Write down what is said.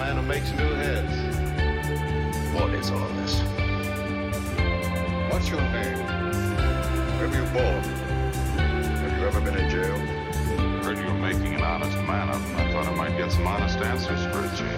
man who makes new heads. What is all this? What's your name? Where were you born? Have you ever been in jail? I heard you were making an honest man of him. I thought I might get some honest answers for a change.